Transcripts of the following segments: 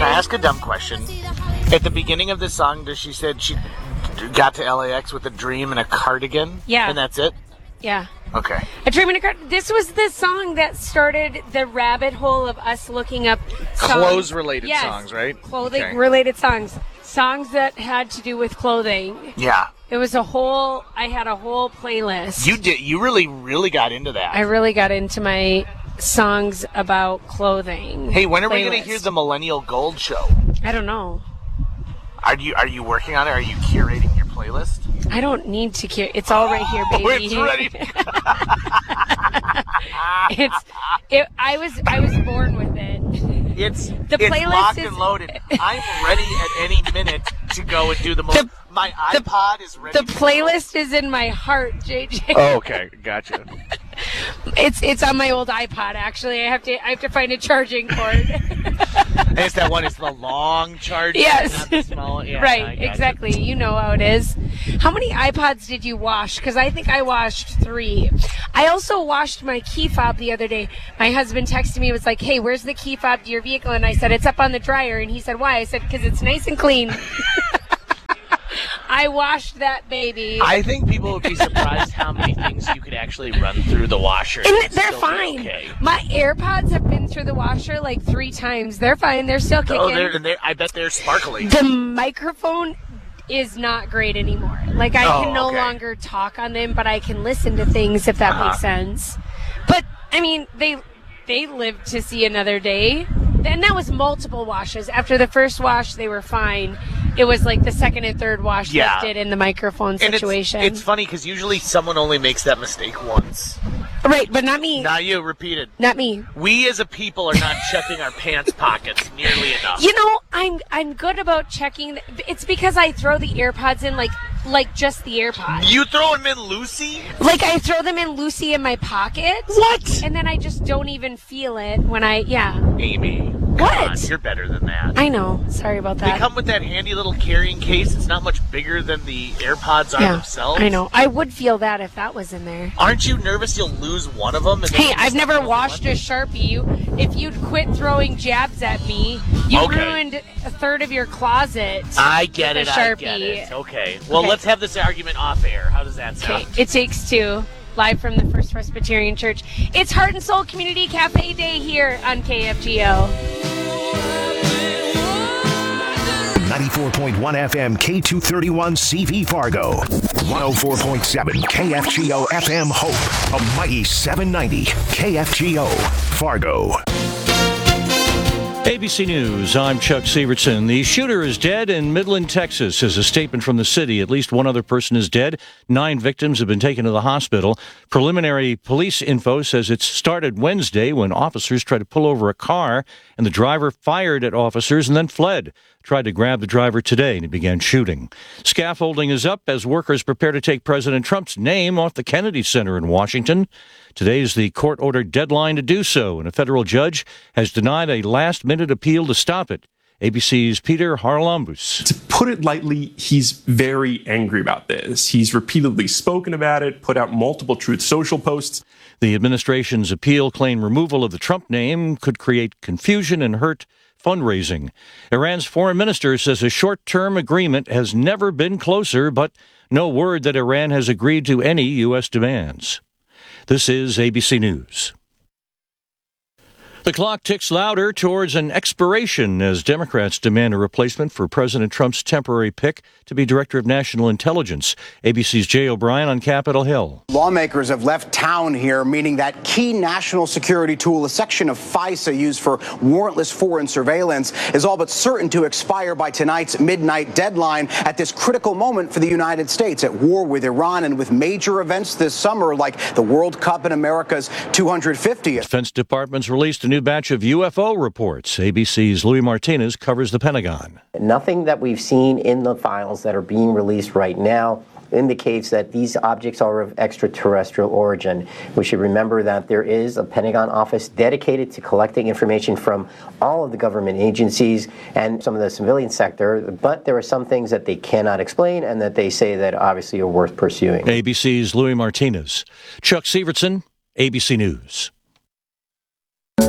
Can I ask a dumb question? At the beginning of this song, does she said she got to LAX with a dream and a cardigan? Yeah. And that's it? Yeah. Okay. A Dream in a Cardigan. This was the song that started the rabbit hole of us looking up songs. Clothes-related songs, right? Clothing-related songs. Songs that had to do with clothing. Yeah. It was I had a whole playlist. You really got into that. I really got into my songs about clothing. Hey, when are we going to hear the Millennial Gold Show? I don't know. Are you working on it? Are you curating your playlist? I don't need to curate. It's all right here, baby. It's ready. I was born with it. It's playlist locked is and loaded. I'm ready at any minute to go and do my iPod is ready. The playlist is in my heart, JJ. Oh, okay, gotcha. It's on my old iPod. Actually, I have to find a charging cord. And it's that one. It's the long charger. Yes. Not the small. Yeah, right. Exactly. You know how it is. How many iPods did you wash? Because I think I washed 3. I also washed my key fob the other day. My husband texted me. Was like, "Hey, where's the key fob to your vehicle?" And I said, "It's up on the dryer." And he said, "Why?" I said, "Because it's nice and clean." I washed that baby. I think people would be surprised how many things you could actually run through the washer. And they're fine. Okay. My AirPods have been through the washer like 3 times. They're fine. They're still kicking. I bet they're sparkly. The microphone is not great anymore. Like, I can no longer talk on them, but I can listen to things, if that makes sense. But, I mean, they lived to see another day. And that was multiple washes. After the first wash, they were fine. It was like the second and third wash that did in the microphone situation. It's funny because usually someone only makes that mistake once. Right, but not me. Not you, repeated. Not me. We as a people are not checking our pants pockets nearly enough. You know, I'm good about checking. It's because I throw the AirPods in like just the AirPods. You throw them in loosey? Like, I throw them in loosey in my pocket. What? And then I just don't even feel it when Amy. What? Come on, you're better than that. I know. Sorry about that. They come with that handy little carrying case. It's not much bigger than the AirPods are themselves. I know. I would feel that if that was in there. Aren't you nervous you'll lose one of them? Hey, I've never washed a Sharpie. If you'd quit throwing jabs at me, you ruined a third of your closet. I get it. Sharpie. I get it. Okay. Well, let's have this argument off air. How does that sound? Okay. It Takes Two. Live from the First Presbyterian Church. It's Heart and Soul Community Cafe Day here on KFGO. 94.1 FM K231 CV Fargo. 104.7 KFGO FM Hope. A mighty 790 KFGO Fargo. ABC News, I'm Chuck Severson. The shooter is dead in Midland, Texas, as a statement from the city. At least one other person is dead. 9 victims have been taken to the hospital. Preliminary police info says it started Wednesday when officers tried to pull over a car, and the driver fired at officers and then fled. Tried to grab the driver today, and he began shooting. Scaffolding is up as workers prepare to take President Trump's name off the Kennedy Center in Washington. Today is the court-ordered deadline to do so, and a federal judge has denied a last-minute appeal to stop it. ABC's Peter Haralambous. To put it lightly, he's very angry about this. He's repeatedly spoken about it, put out multiple Truth Social posts. The administration's appeal claimed removal of the Trump name could create confusion and hurt fundraising. Iran's foreign minister says a short-term agreement has never been closer, but no word that Iran has agreed to any U.S. demands. This is ABC News. The clock ticks louder towards an expiration as Democrats demand a replacement for President Trump's temporary pick to be Director of National Intelligence. ABC's Jay O'Brien on Capitol Hill. Lawmakers have left town here, meaning that key national security tool, a section of FISA used for warrantless foreign surveillance, is all but certain to expire by tonight's midnight deadline at this critical moment for the United States, at war with Iran and with major events this summer like the World Cup and America's 250th. Defense Department's released a new batch of UFO reports. ABC's Louis Martinez covers the Pentagon. Nothing that we've seen in the files that are being released right now indicates that these objects are of extraterrestrial origin. We should remember that there is a Pentagon office dedicated to collecting information from all of the government agencies and some of the civilian sector, but there are some things that they cannot explain and that they say that obviously are worth pursuing. ABC's Louis Martinez. Chuck Severson, ABC News.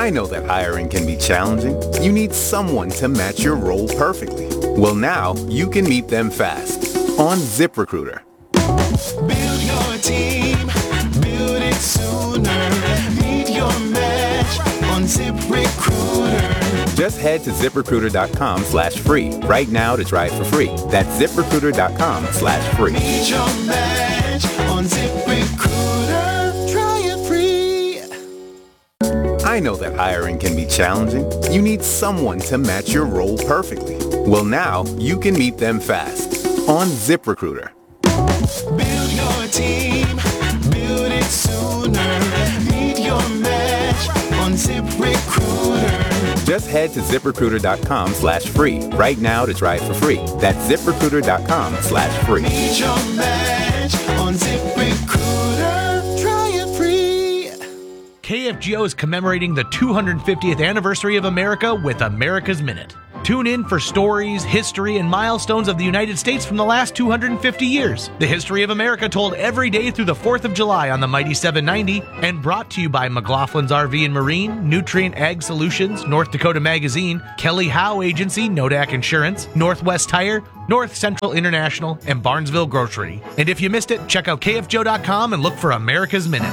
I know that hiring can be challenging. You need someone to match your role perfectly. Well, now you can meet them fast on ZipRecruiter. Build your team, build it sooner. Meet your match on ZipRecruiter. Just head to ZipRecruiter.com/free right now to try it for free. That's ZipRecruiter.com/free. Meet your match on ZipRecruiter. Try it free. I know that hiring can be challenging. You need someone to match your role perfectly. Well, now you can meet them fast on ZipRecruiter. Build your team, build it sooner. Meet your match on ZipRecruiter. Just head to ZipRecruiter.com/free right now to try it for free. That's ZipRecruiter.com/free. Meet your match on ZipRecruiter. Try it free. KFGO is commemorating the 250th anniversary of America with America's Minute. Tune in for stories, history, and milestones of the United States from the last 250 years. The history of America told every day through the 4th of July on the Mighty 790 and brought to you by McLaughlin's RV and Marine, Nutrient Ag Solutions, North Dakota Magazine, Kelly Howe Agency, Nodak Insurance, Northwest Tire, North Central International, and Barnesville Grocery. And if you missed it, check out KFGO.com and look for America's Minute.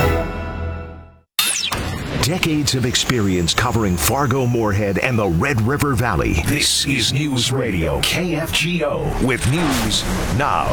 Decades of experience covering Fargo, Moorhead, and the Red River Valley. This is News Radio KFGO with news now.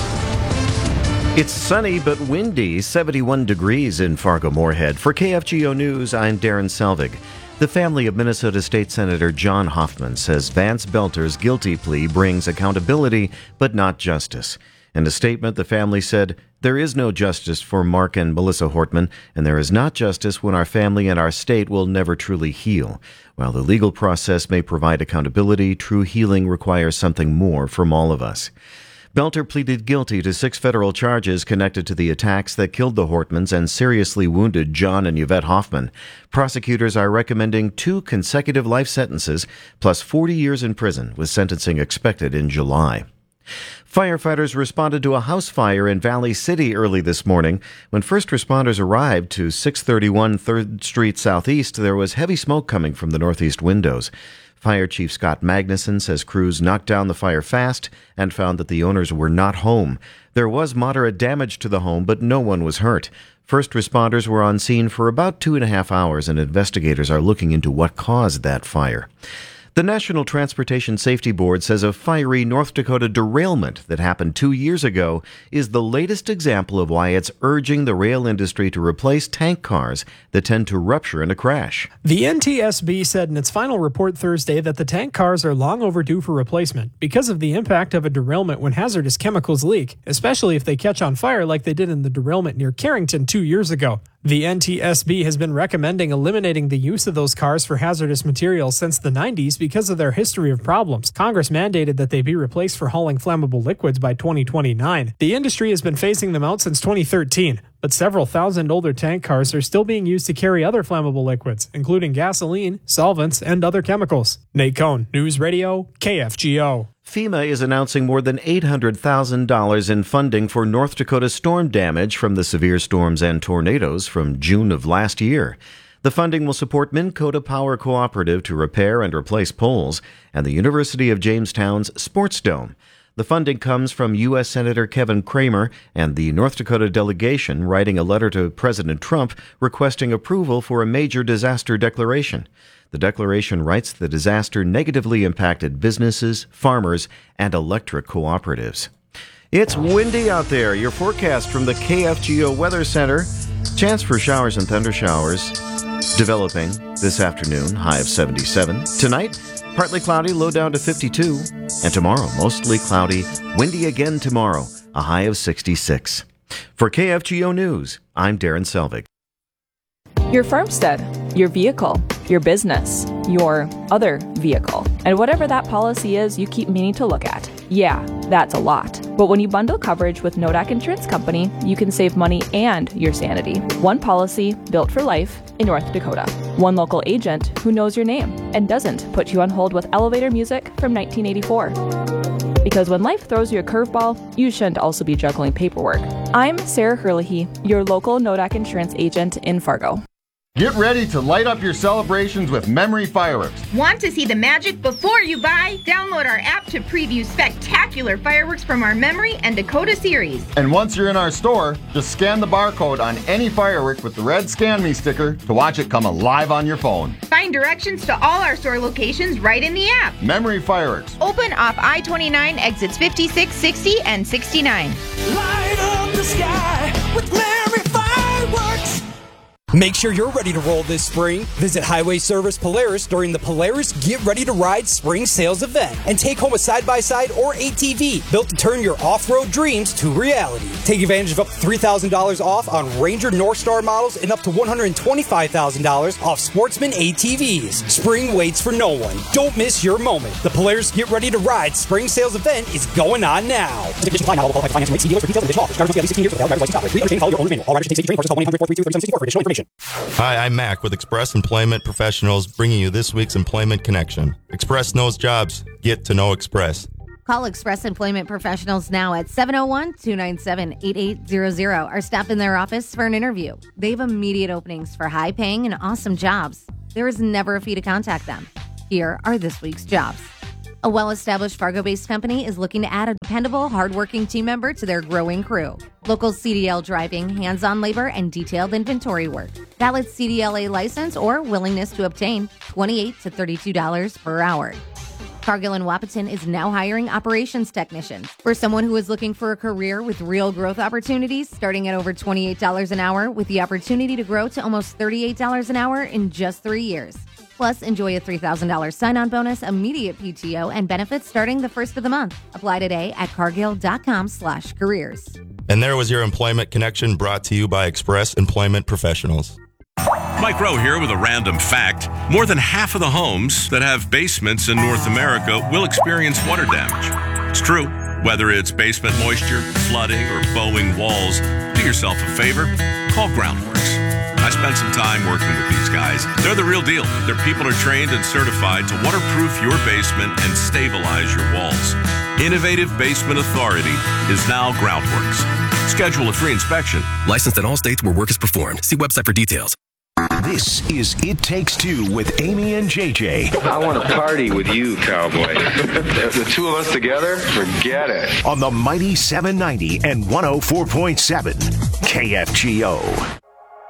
It's sunny but windy, 71 degrees in Fargo, Moorhead. For KFGO News, I'm Darren Selvig. The family of Minnesota State Senator John Hoffman says Vance Belter's guilty plea brings accountability but not justice. In a statement, the family said, "There is no justice for Mark and Melissa Hortman, and there is not justice when our family and our state will never truly heal. While the legal process may provide accountability, true healing requires something more from all of us." Belter pleaded guilty to 6 federal charges connected to the attacks that killed the Hortmans and seriously wounded John and Yvette Hoffman. Prosecutors are recommending 2 consecutive life sentences plus 40 years in prison, with sentencing expected in July. Firefighters responded to a house fire in Valley City early this morning. When first responders arrived to 631 3rd Street Southeast, there was heavy smoke coming from the northeast windows. Fire Chief Scott Magnuson says crews knocked down the fire fast and found that the owners were not home. There was moderate damage to the home, but no one was hurt. First responders were on scene for about 2.5 hours, and investigators are looking into what caused that fire. The National Transportation Safety Board says a fiery North Dakota derailment that happened 2 years ago is the latest example of why it's urging the rail industry to replace tank cars that tend to rupture in a crash. The NTSB said in its final report Thursday that the tank cars are long overdue for replacement because of the impact of a derailment when hazardous chemicals leak, especially if they catch on fire like they did in the derailment near Carrington 2 years ago. The NTSB has been recommending eliminating the use of those cars for hazardous materials since the 90s because of their history of problems. Congress mandated that they be replaced for hauling flammable liquids by 2029. The industry has been phasing them out since 2013, but several thousand older tank cars are still being used to carry other flammable liquids, including gasoline, solvents, and other chemicals. Nate Cohn, News Radio, KFGO. FEMA is announcing more than $800,000 in funding for North Dakota storm damage from the severe storms and tornadoes from June of last year. The funding will support Minn Kota Power Cooperative to repair and replace poles and the University of Jamestown's Sports Dome. The funding comes from U.S. Senator Kevin Cramer and the North Dakota delegation writing a letter to President Trump requesting approval for a major disaster declaration. The declaration writes the disaster negatively impacted businesses, farmers, and electric cooperatives. It's windy out there. Your forecast from the KFGO Weather Center. Chance for showers and thunder showers developing this afternoon, high of 77. Tonight, partly cloudy, low down to 52. And tomorrow, mostly cloudy, windy again tomorrow, a high of 66. For KFGO News, I'm Darren Selvig. Your farmstead, your vehicle, your business, your other vehicle, and whatever that policy is you keep meaning to look at. Yeah, that's a lot. But when you bundle coverage with Nodak Insurance Company, you can save money and your sanity. One policy built for life in North Dakota. One local agent who knows your name and doesn't put you on hold with elevator music from 1984. Because when life throws you a curveball, you shouldn't also be juggling paperwork. I'm Sarah Herlihy, your local Nodak Insurance agent in Fargo. Get ready to light up your celebrations with Memory Fireworks. Want to see the magic before you buy? Download our app to preview spectacular fireworks from our Memory and Dakota series. And once you're in our store, just scan the barcode on any firework with the red Scan Me sticker to watch it come alive on your phone. Find directions to all our store locations right in the app. Memory Fireworks. Open off I-29 exits 56, 60, and 69. Light up the sky with Memory Fireworks. Make sure you're ready to roll this spring. Visit Highway Service Polaris during the Polaris Get Ready to Ride Spring Sales Event and take home a side-by-side or ATV built to turn your off-road dreams to reality. Take advantage of up to $3,000 off on Ranger North Star models and up to $125,000 off Sportsman ATVs. Spring waits for no one. Don't miss your moment. The Polaris Get Ready to Ride Spring Sales Event is going on now. Hi, I'm Mac with Express Employment Professionals, bringing you this week's Employment Connection. Express knows jobs. Get to know Express. Call Express Employment Professionals now at 701-297-8800 or stop in their office for an interview. They have immediate openings for high-paying and awesome jobs. There is never a fee to contact them. Here are this week's jobs. A well-established Fargo-based company is looking to add a dependable, hardworking team member to their growing crew. Local CDL driving, hands-on labor, and detailed inventory work. Valid CDLA license or willingness to obtain $28 to $32 per hour. Cargill and Wahpeton is now hiring operations technicians. For someone who is looking for a career with real growth opportunities, starting at over $28 an hour with the opportunity to grow to almost $38 an hour in just 3 years. Plus, enjoy a $3,000 sign-on bonus, immediate PTO, and benefits starting the first of the month. Apply today at cargill.com/careers. And there was your Employment Connection brought to you by Express Employment Professionals. Mike Rowe here with a random fact. More than half of the homes that have basements in North America will experience water damage. It's true. Whether it's basement moisture, flooding, or bowing walls, do yourself a favor. Call Groundworks. I spent some time working with these guys. They're the real deal. Their people are trained and certified to waterproof your basement and stabilize your walls. Innovative Basement Authority is now Groundworks. Schedule a free inspection. Licensed in all states where work is performed. See website for details. This is It Takes Two with Amy and JJ. I want to party with you, cowboy. The two of us together, forget it. On the mighty 790 and 104.7 KFGO.